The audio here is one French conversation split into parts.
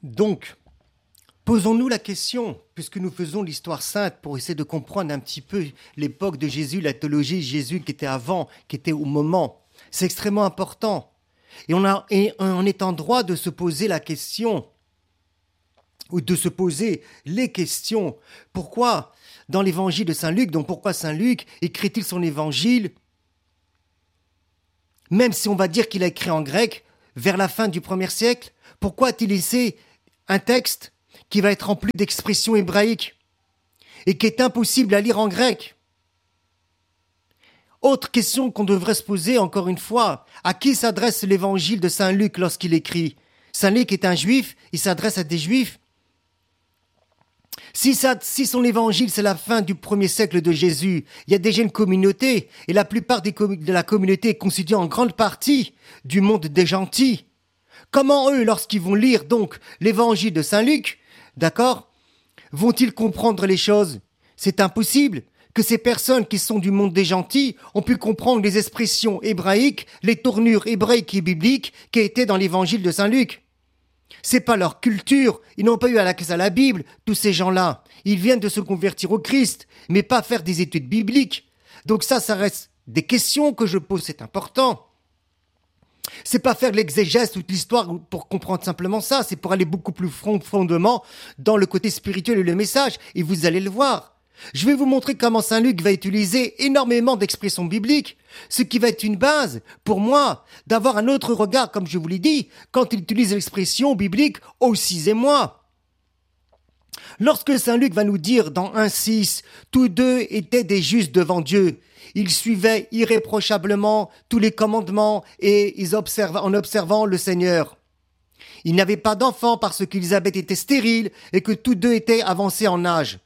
Donc, posons-nous la question, puisque nous faisons l'histoire sainte pour essayer de comprendre un petit peu l'époque de Jésus, la théologie de Jésus qui était avant, qui était au moment. C'est extrêmement important. Et on est en droit de se poser la question, ou de se poser les questions. Pourquoi, dans l'évangile de Saint Luc, donc pourquoi Saint Luc écrit-il son évangile, même si on va dire qu'il a écrit en grec, vers la fin du 1er siècle, pourquoi a-t-il laissé un texte qui va être rempli d'expressions hébraïques et qui est impossible à lire en grec? Autre question qu'on devrait se poser encore une fois, à qui s'adresse l'évangile de Saint Luc lorsqu'il écrit? Saint Luc est un juif, il s'adresse à des juifs. Si son évangile c'est la fin du 1er siècle de Jésus, il y a déjà une communauté, et la plupart de la communauté est constituée en grande partie du monde des gentils. Comment eux, lorsqu'ils vont lire donc l'évangile de Saint Luc, d'accord, vont-ils comprendre les choses? C'est impossible que ces personnes qui sont du monde des gentils ont pu comprendre les expressions hébraïques, les tournures hébraïques et bibliques qui étaient dans l'évangile de Saint Luc. C'est pas leur culture, ils n'ont pas eu accès à la Bible, tous ces gens-là. Ils viennent de se convertir au Christ, mais pas faire des études bibliques. Donc ça reste des questions que je pose, c'est important. C'est pas faire l'exégèse toute l'histoire pour comprendre simplement ça, c'est pour aller beaucoup plus profondément dans le côté spirituel et le message, et vous allez le voir. Je vais vous montrer comment Saint Luc va utiliser énormément d'expressions bibliques, ce qui va être une base, pour moi, d'avoir un autre regard, comme je vous l'ai dit, quand il utilise l'expression biblique « aussi et moi ». Lorsque Saint Luc va nous dire dans 1,6 « Tous deux étaient des justes devant Dieu », ils suivaient irréprochablement tous les commandements et en observant le Seigneur. Ils n'avaient pas d'enfants parce qu'Élisabeth était stérile et que tous deux étaient avancés en âge.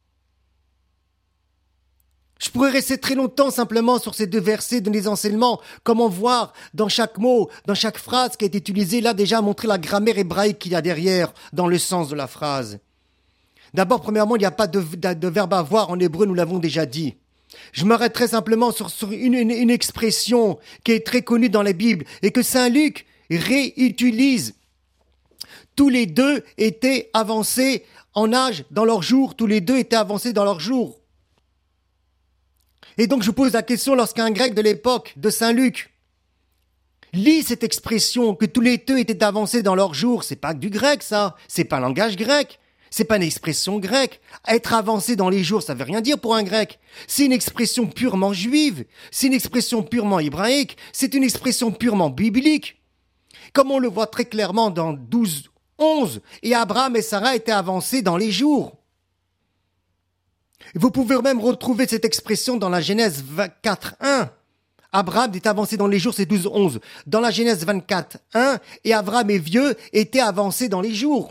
Je pourrais rester très longtemps simplement sur ces deux versets de les enseignements, comment voir dans chaque mot, dans chaque phrase qui a été utilisée, là déjà montrer la grammaire hébraïque qu'il y a derrière, dans le sens de la phrase. D'abord, premièrement, il n'y a pas de verbe avoir en hébreu, nous l'avons déjà dit. Je m'arrêterai simplement sur une expression qui est très connue dans la Bible et que Saint Luc réutilise. Tous les deux étaient avancés en âge dans leur jour, tous les deux étaient avancés dans leur jour. Et donc je pose la question lorsqu'un grec de l'époque de Saint Luc lit cette expression que tous les deux étaient avancés dans leur jour, c'est pas du grec ça, c'est pas un langage grec, c'est pas une expression grecque. Être avancé dans les jours, ça veut rien dire pour un grec. C'est une expression purement juive, c'est une expression purement hébraïque, c'est une expression purement biblique. Comme on le voit très clairement dans 12:11, et Abraham et Sarah étaient avancés dans les jours. Vous pouvez même retrouver cette expression dans la Genèse 24:1. Abraham est avancé dans les jours, c'est 12:11. Dans la Genèse 24:1, et Abraham est vieux, était avancé dans les jours.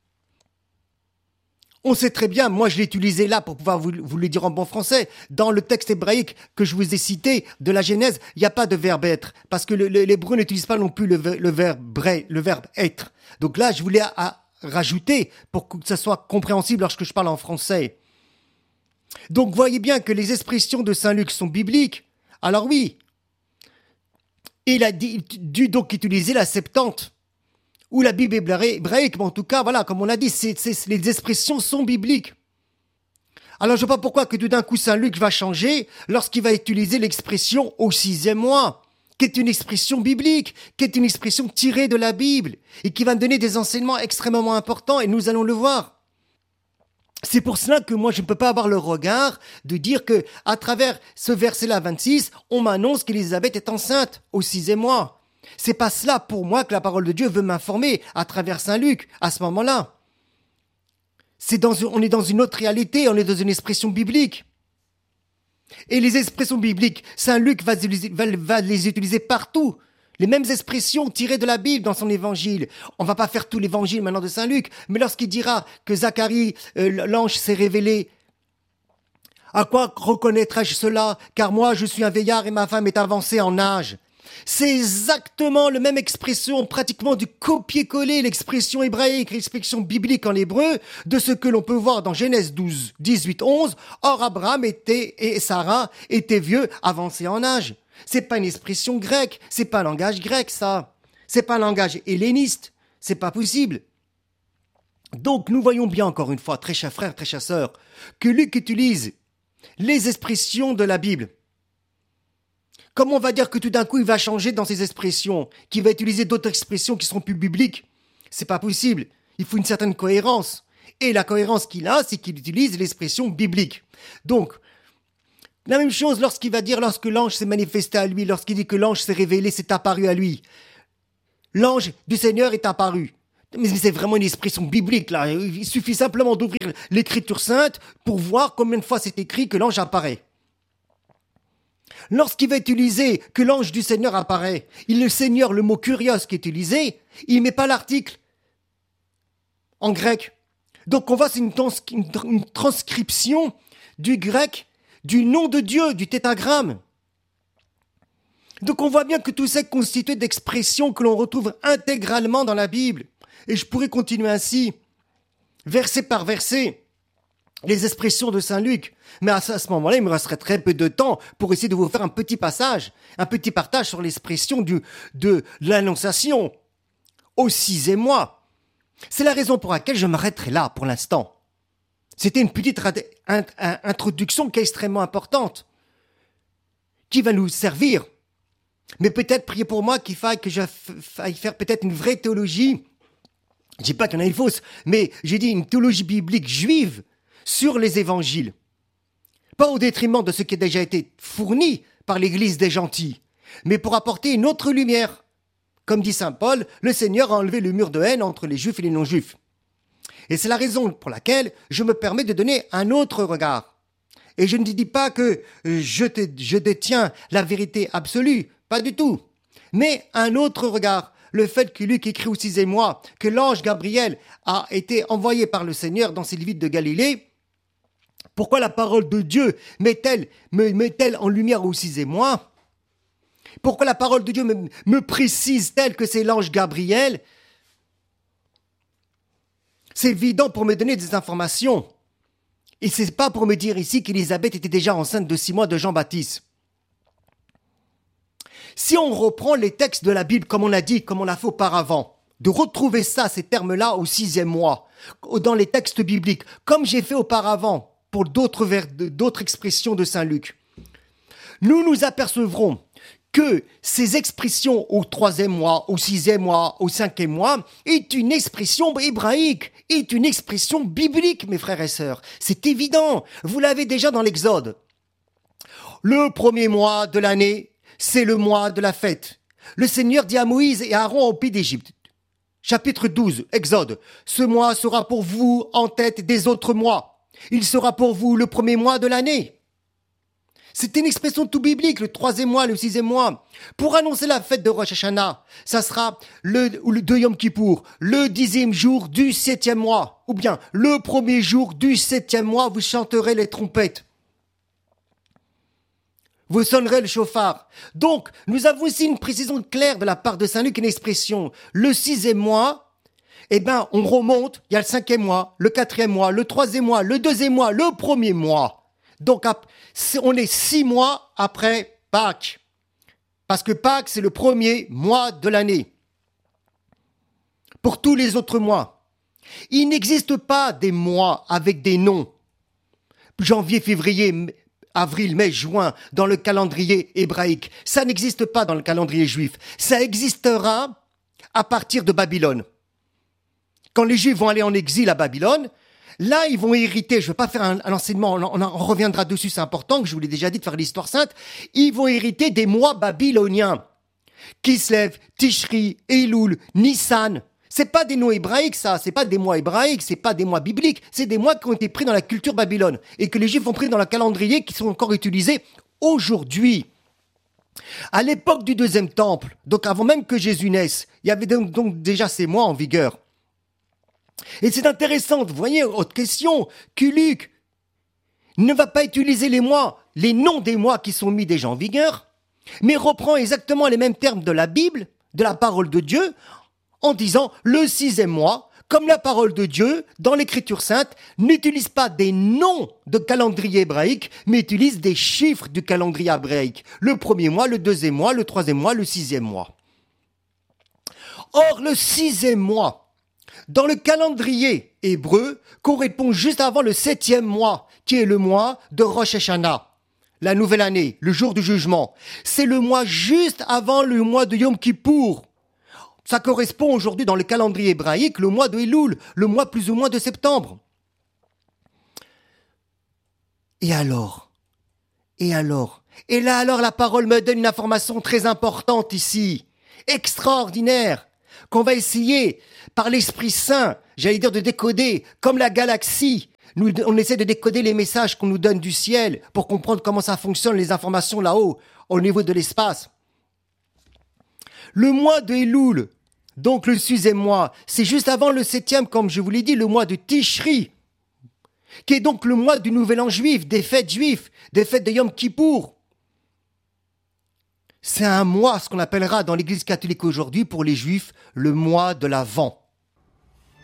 On sait très bien, moi je l'ai utilisé là pour pouvoir vous le dire en bon français. Dans le texte hébraïque que je vous ai cité de la Genèse, il n'y a pas de verbe être, parce que l'hébreu n'utilise pas non plus le verbe être. Donc là, je voulais rajouter pour que ça soit compréhensible lorsque je parle en français. Donc, voyez bien que les expressions de Saint Luc sont bibliques. Alors oui, il a dû donc utiliser la Septante, ou la Bible hébraïque, mais en tout cas, voilà, comme on l'a dit, les expressions sont bibliques. Alors, je ne sais pas pourquoi que tout d'un coup Saint Luc va changer lorsqu'il va utiliser l'expression « au 6e mois », qui est une expression biblique, qui est une expression tirée de la Bible, et qui va donner des enseignements extrêmement importants, et nous allons le voir. C'est pour cela que moi je ne peux pas avoir le regard de dire que à travers ce verset-là 26, on m'annonce qu'Élisabeth est enceinte au 6e mois. C'est pas cela pour moi que la parole de Dieu veut m'informer à travers Saint Luc à ce moment-là. On est dans une autre réalité, on est dans une expression biblique. Et les expressions bibliques, Saint Luc va les utiliser partout. Les mêmes expressions tirées de la Bible dans son évangile. On va pas faire tout l'évangile maintenant de Saint Luc, mais lorsqu'il dira que Zacharie, l'ange s'est révélé, à quoi reconnaîtrai-je cela? Car moi, je suis un vieillard et ma femme est avancée en âge. C'est exactement la même expression, pratiquement du copier-coller, l'expression hébraïque, l'expression biblique en hébreu, de ce que l'on peut voir dans Genèse 12, 18, 11. Or, Abraham et Sarah étaient vieux, avancés en âge. C'est pas une expression grecque, c'est pas un langage grec, ça. C'est pas un langage helléniste, c'est pas possible. Donc nous voyons bien encore une fois, très chers frères, très chères sœurs, que Luc utilise les expressions de la Bible. Comment on va dire que tout d'un coup il va changer dans ses expressions, qu'il va utiliser d'autres expressions qui seront plus bibliques? C'est pas possible. Il faut une certaine cohérence. Et la cohérence qu'il a, c'est qu'il utilise l'expression biblique. Donc, la même chose lorsqu'il va dire lorsque l'ange s'est manifesté à lui, lorsqu'il dit que l'ange s'est révélé, s'est apparu à lui. L'ange du Seigneur est apparu. Mais c'est vraiment une expression biblique, là. Il suffit simplement d'ouvrir l'Écriture sainte pour voir combien de fois c'est écrit que l'ange apparaît. Lorsqu'il va utiliser que l'ange du Seigneur apparaît, le Seigneur, le mot kurios qui est utilisé, il ne met pas l'article en grec. Donc on voit, c'est une transcription du grec, du nom de Dieu, du tétragramme. Donc on voit bien que tout ça est constitué d'expressions que l'on retrouve intégralement dans la Bible. Et je pourrais continuer ainsi, verset par verset, les expressions de Saint Luc. Mais à ce moment-là, il me resterait très peu de temps pour essayer de vous faire un petit passage, un petit partage sur l'expression de l'Annonciation au 6e mois. C'est la raison pour laquelle je m'arrêterai là pour l'instant. C'était une petite introduction qui est extrêmement importante, qui va nous servir. Mais peut-être priez pour moi qu'il faille que je faille faire peut-être une vraie théologie. Je dis pas qu'il y en a une fausse, mais j'ai dit une théologie biblique juive sur les évangiles. Pas au détriment de ce qui a déjà été fourni par l'Église des gentils, mais pour apporter une autre lumière. Comme dit saint Paul, le Seigneur a enlevé le mur de haine entre les juifs et les non-juifs. Et c'est la raison pour laquelle je me permets de donner un autre regard. Et je ne dis pas que je détiens la vérité absolue, pas du tout. Mais un autre regard, le fait que Luc écrit au 6e mois que l'ange Gabriel a été envoyé par le Seigneur dans ces villes de Galilée. Pourquoi la parole de Dieu met-elle en lumière au 6e mois? Pourquoi la parole de Dieu me précise-t-elle que c'est l'ange Gabriel? C'est évident pour me donner des informations. Et c'est pas pour me dire ici qu'Élisabeth était déjà enceinte de 6 mois de Jean-Baptiste. Si on reprend les textes de la Bible comme on a dit, comme on l'a fait auparavant, de retrouver ces termes-là au 6e mois, dans les textes bibliques, comme j'ai fait auparavant pour d'autres expressions de Saint Luc, nous nous apercevrons que ces expressions au 3e mois, au 6e mois, au 5e mois, est une expression hébraïque, est une expression biblique, mes frères et sœurs. C'est évident. Vous l'avez déjà dans l'Exode. Le premier mois de l'année, c'est le mois de la fête. Le Seigneur dit à Moïse et à Aaron au pays d'Égypte. Chapitre 12, Exode. Ce mois sera pour vous en tête des autres mois. Il sera pour vous le premier mois de l'année. C'est une expression tout biblique, le 3e mois, le 6e mois. Pour annoncer la fête de Rosh Hashanah, ça sera le de Yom Kippour, le 10e jour du 7e mois. Ou bien, le premier jour du 7e mois, vous chanterez les trompettes. Vous sonnerez le chauffard. Donc, nous avons ici une précision claire de la part de Saint Luc, une expression. Le 6e mois, on remonte, il y a le 5e mois, le 4e mois, le 3e mois, le 2e mois, le 1er mois. Donc, on est 6 mois après Pâques. Parce que Pâques, c'est le premier mois de l'année. Pour tous les autres mois. Il n'existe pas des mois avec des noms. Janvier, février, avril, mai, juin, dans le calendrier hébraïque. Ça n'existe pas dans le calendrier juif. Ça existera à partir de Babylone. Quand les Juifs vont aller en exil à Babylone, là, ils vont hériter, je ne vais pas faire un enseignement, on reviendra dessus, c'est important, que je vous l'ai déjà dit de faire l'histoire sainte, ils vont hériter des mois babyloniens. Kislev, Tishri, Elul, Nissan. C'est pas des noms hébraïques, ça, c'est pas des mois hébraïques, c'est pas des mois bibliques, c'est des mois qui ont été pris dans la culture Babylone et que les Juifs ont pris dans le calendrier qui sont encore utilisés aujourd'hui. À l'époque du 2e temple, donc avant même que Jésus naisse, il y avait donc déjà ces mois en vigueur. Et c'est intéressant, vous voyez, autre question, que Luc ne va pas utiliser les mois, les noms des mois qui sont mis déjà en vigueur, mais reprend exactement les mêmes termes de la Bible, de la parole de Dieu, en disant le 6e mois, comme la parole de Dieu, dans l'Écriture sainte, n'utilise pas des noms de calendrier hébraïque, mais utilise des chiffres du calendrier hébraïque. Le 1er mois, le 2e mois, le 3e mois, le 6e mois. Or, le 6e mois, Dans le calendrier hébreu, correspond juste avant le 7e mois, qui est le mois de Rosh Hashanah. La nouvelle année, le jour du jugement. C'est le mois juste avant le mois de Yom Kippour. Ça correspond aujourd'hui dans le calendrier hébraïque, le mois de Elul, le mois plus ou moins de septembre. Et alors? Et là alors la parole me donne une information très importante ici, extraordinaire, qu'on va essayer par l'Esprit Saint, j'allais dire de décoder, comme la galaxie. On essaie de décoder les messages qu'on nous donne du ciel pour comprendre comment ça fonctionne, les informations là-haut, au niveau de l'espace. Le mois de Elul, donc le 6e mois, c'est juste avant le 7e, comme je vous l'ai dit, le mois de Tishri, qui est donc le mois du Nouvel An juif, des fêtes juives, des fêtes de Yom Kippour. C'est un mois, ce qu'on appellera dans l'Église catholique aujourd'hui, pour les Juifs, le mois de l'Avent.